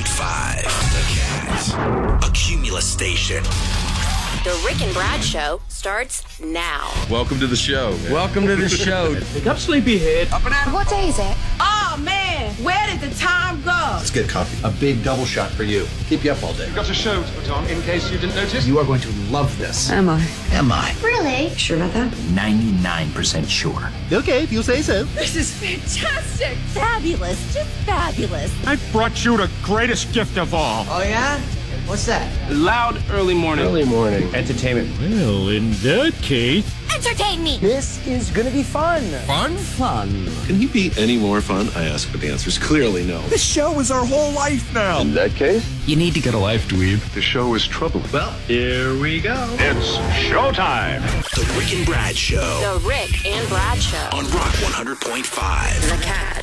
100.5. The Cat. A Cumulus station. The Rick and Brad Show starts now. Welcome to the show. Man. Welcome to the show. Wake up, sleepyhead. Up and out. What day is it? Oh, man. Where did the time go? Let's get coffee. A big double shot for you. Keep you up all day. We've got a show to put on, in case you didn't notice. You are going to love this. Am I? Am I? Really? Sure about that? 99% sure. Okay, if you say so. This is fantastic. Fabulous. Just fabulous. I brought you the greatest gift of all. Oh, yeah? What's that? Loud early morning. Entertainment. Well, in that case... Entertain me. This is gonna be fun. Fun? Can he be any more fun? I ask, but the answer is clearly no. This show is our whole life now. In that case, You need to get a life, dweeb. the show is trouble. Well, here we go. It's showtime. The Rick and Brad Show. The Rick and Brad Show. On Rock 100.5. The Cat.